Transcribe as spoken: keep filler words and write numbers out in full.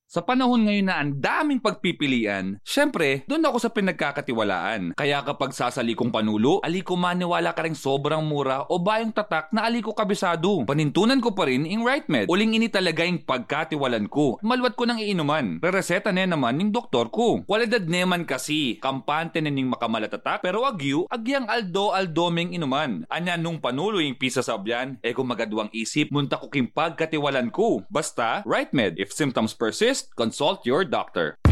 Sa panahon ngayon na ang daming pagpipilian, syempre, doon ako sa pinagkakatiwalaan. Kaya kapag sasali kong panulo, aliko maniwala ka rin sobrang mura o bayong tatak na aliko kabisado. Panintunan ko pa rin yung RightMed. Uling ini talaga yung pagkatiwalan ko. Maluwat ko ng iinuman. Re-reseta na naman yung doktor ko. Kwalidad neman kasi. Kampante na ning makamalatatak, pero agyu, agyang aldo aldoming inuman. Anya nung panulo yung pisa sabyan, e kung magadwang isip, munta ko kim pagkatiwalan ko. Basta, RightMed. If symptoms persist, consult your doctor.